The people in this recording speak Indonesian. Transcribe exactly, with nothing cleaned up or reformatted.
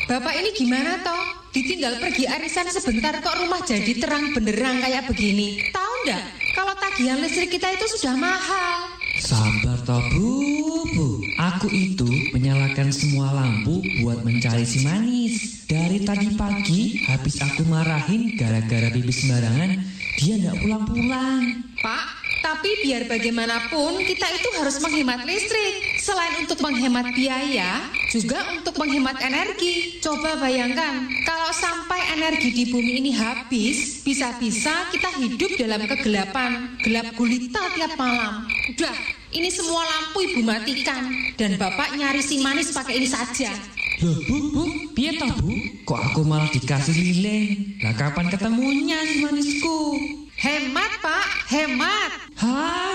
Bapak ini gimana toh? Ditinggal pergi arisan sebentar kok rumah jadi terang benderang kayak begini. Tahu nggak? Kalau tagihan listrik kita itu sudah mahal. Sabar toh Bu, Bu. Aku itu menyalakan semua lampu buat mencari si manis. Dari tadi pagi habis aku marahin gara-gara pipis sembarangan, dia nggak pulang-pulang. Pak, tapi biar bagaimanapun kita itu harus menghemat listrik. Selain untuk menghemat biaya, juga untuk menghemat energi. Coba bayangkan, kalau sampai energi di bumi ini habis, bisa-bisa kita hidup dalam kegelapan, gelap gulita tiap malam. Udah, ini semua lampu Ibu matikan, dan Bapak nyari si manis pakai ini saja. Loh Bu, Bu, piye toh Bu? Kok aku malah dikasih lilin? Lah kapan ketemunya si manisku? Hemat Pak, hemat. Hah?